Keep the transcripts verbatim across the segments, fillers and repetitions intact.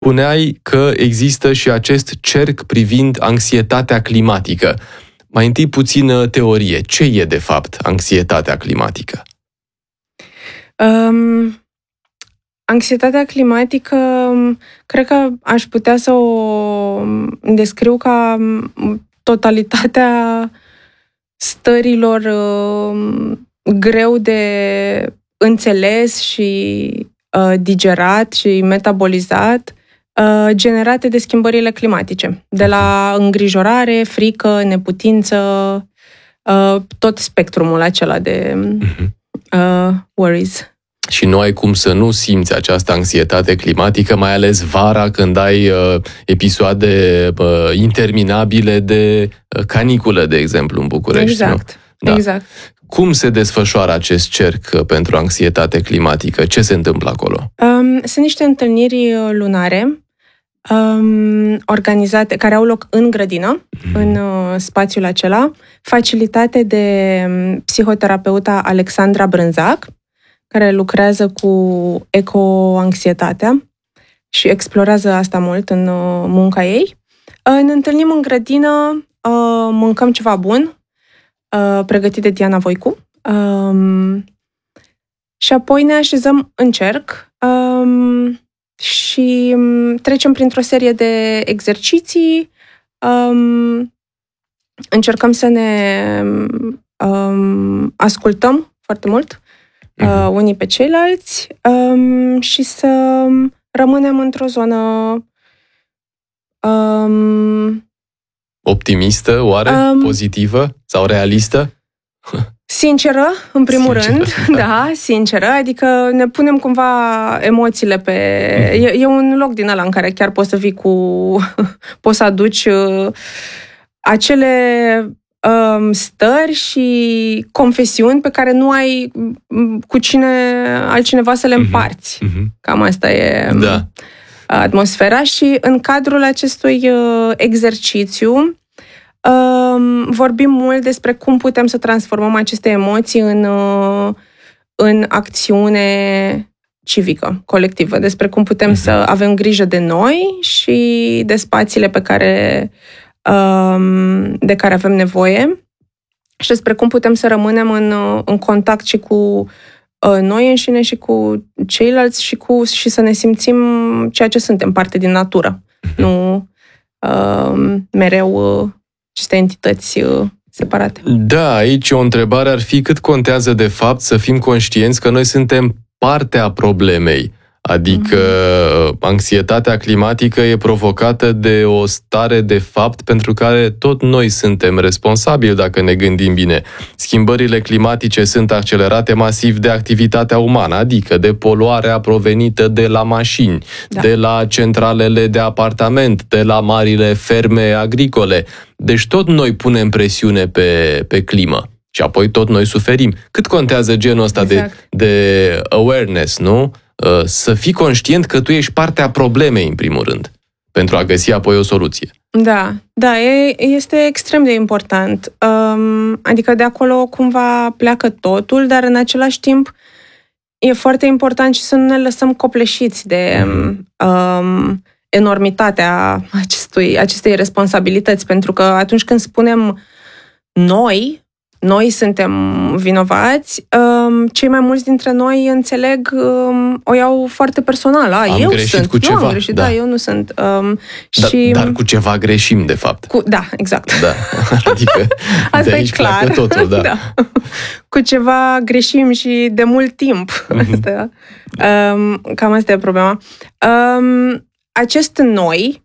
Spuneai că există și acest cerc privind anxietatea climatică. Mai întâi puțină teorie. Ce e, de fapt, anxietatea climatică? Um, anxietatea climatică, cred că aș putea să o descriu ca totalitatea stărilor uh, greu de înțeles și uh, digerat și metabolizat uh, generate de schimbările climatice. De la îngrijorare, frică, neputință, uh, tot spectrumul acela de uh, worries. Și nu ai cum să nu simți această anxietate climatică, mai ales vara, când ai uh, episoade uh, interminabile de uh, caniculă, de exemplu, în București. Exact, nu? Da. exact. Cum se desfășoară acest cerc uh, pentru anxietate climatică? Ce se întâmplă acolo? Um, sunt niște întâlniri lunare um, organizate, care au loc în grădină, mm. în uh, spațiul acela, facilitate de psihoterapeuta Alexandra Brânzac, care lucrează cu eco-anxietatea și explorează asta mult în munca ei. Ne întâlnim în grădină, mâncăm ceva bun, pregătit de Diana Voicu, și apoi ne așezăm în cerc și trecem printr-o serie de exerciții, încercăm să ne ascultăm foarte mult, Uh, unii pe ceilalți um, și să rămânem într-o zonă um, optimistă, oare? Um, pozitivă sau realistă? Sinceră, în primul sinceră, rând. Da. da, sinceră. Adică ne punem cumva emoțiile pe... Mm-hmm. E, e un loc din ăla în care chiar poți să vii cu... poți să aduci uh, acele... stări și confesiuni pe care nu ai cu cine altcineva să le împarți. Mm-hmm. Cam asta e da. atmosfera și în cadrul acestui exercițiu vorbim mult despre cum putem să transformăm aceste emoții în, în acțiune civică, colectivă, despre cum putem mm-hmm. să avem grijă de noi și de spațiile pe care de care avem nevoie și despre cum putem să rămânem în, în contact și cu noi înșine și cu ceilalți și, cu, și să ne simțim ceea ce suntem, parte din natură. Mm-hmm. Nu uh, mereu uh, aceste entități uh, separate. Da, aici o întrebare ar fi cât contează de fapt să fim conștienți că noi suntem partea problemei. Adică mm-hmm. anxietatea climatică e provocată de o stare de fapt pentru care tot noi suntem responsabili, dacă ne gândim bine. Schimbările climatice sunt accelerate masiv de activitatea umană, adică de poluarea provenită de la mașini, da. de la centralele de apartament, de la marile ferme agricole. Deci tot noi punem presiune pe, pe climă. Și apoi tot noi suferim. Cât contează genul ăsta exact. de, de awareness, nu? Să fii conștient că tu ești partea problemei, în primul rând, pentru a găsi apoi o soluție. Da, da, e, este extrem de important. Um, adică de acolo cumva pleacă totul, dar în același timp e foarte important și să nu ne lăsăm copleșiți de mm. um, enormitatea acestui, acestei responsabilități, pentru că atunci când spunem noi, noi suntem vinovați, cei mai mulți dintre noi înțeleg, o iau foarte personal. A, am eu greșit sunt. cu ceva. Nu am greșit, da. da, eu nu sunt. Um, da, și... Dar cu ceva greșim, de fapt. Cu, da, exact. Da, adică asta de aici e clar. pleacă totul, da. da. Cu ceva greșim și de mult timp. Mm-hmm. Asta, um, cam asta e problema. Um, acest noi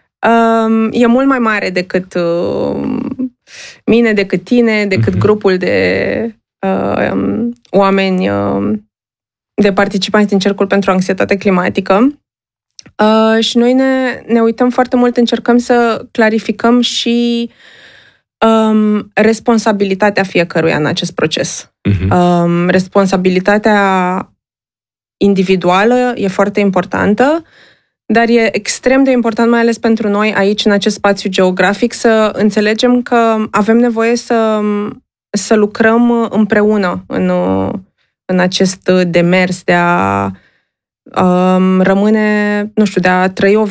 um, e mult mai mare decât... Uh, mine, decât tine, decât mm-hmm. grupul de uh, um, oameni, uh, de participanți din Cercul pentru Anxietate Climatică. Uh, și noi ne, ne uităm foarte mult, încercăm să clarificăm și um, responsabilitatea fiecăruia în acest proces. Mm-hmm. Um, responsabilitatea individuală e foarte importantă, dar e extrem de important, mai ales pentru noi aici, în acest spațiu geografic, să înțelegem că avem nevoie să, să lucrăm împreună în, în acest demers de a um, rămâne, nu știu, de a trăi o